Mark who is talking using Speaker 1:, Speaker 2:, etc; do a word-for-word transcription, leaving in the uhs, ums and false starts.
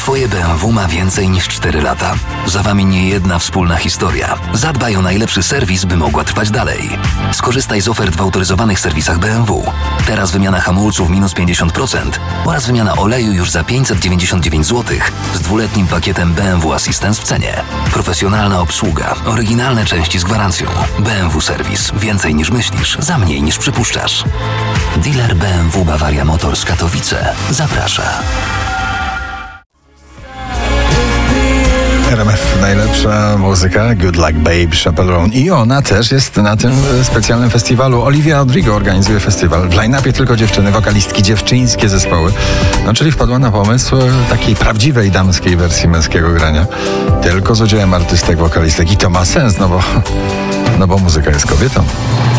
Speaker 1: Twoje B M W ma więcej niż cztery lata. Za Wami nie jedna wspólna historia. Zadbaj o najlepszy serwis, by mogła trwać dalej. Skorzystaj z ofert w autoryzowanych serwisach B M W. Teraz wymiana hamulców minus pięćdziesiąt procent oraz wymiana oleju już za pięćset dziewięćdziesiąt dziewięć złotych z dwuletnim pakietem B M W Assistance w cenie. Profesjonalna obsługa, oryginalne części z gwarancją. B M W Serwis. Więcej niż myślisz, za mniej niż przypuszczasz. Dealer B M W Bavaria Motors Katowice zaprasza.
Speaker 2: R M F najlepsza muzyka, Good Luck Babe, Chappell Roan. I ona też jest na tym specjalnym festiwalu. Olivia Rodrigo organizuje festiwal. W line-upie tylko dziewczyny, wokalistki, dziewczyńskie zespoły. No, czyli wpadła na pomysł takiej prawdziwej damskiej wersji męskiego grania. Tylko z udziałem artystek, wokalistek. I to ma sens, no bo, no bo muzyka jest kobietą.